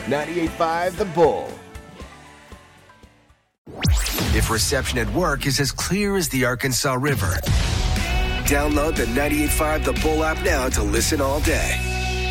98.5 The Bull. If reception at work is as clear as the Arkansas River, download the 98.5 The Bull app now to listen all day.